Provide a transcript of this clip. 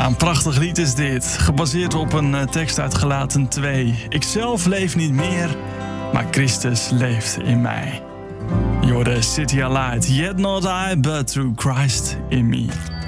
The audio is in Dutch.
Ja, een prachtig lied is dit. Gebaseerd op een tekst uit Galaten 2. Ikzelf leef niet meer, maar Christus leeft in mij. You're the city I light, yet not I, but through Christ in me.